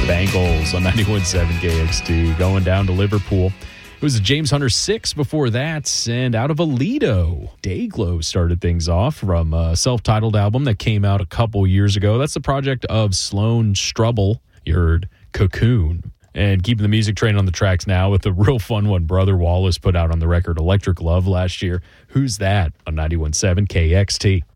Bengals on 91.7 KXT going down to Liverpool. It was James Hunter 6 before that, and out of Aledo, Dayglow started things off from a self-titled album that came out a couple years ago. That's the project of Sloan Strubble. You heard Cocoon. And keeping the music train on the tracks now with a real fun one Brother Wallace put out on the record, Electric Love, last year. Who's That on 91.7 KXT.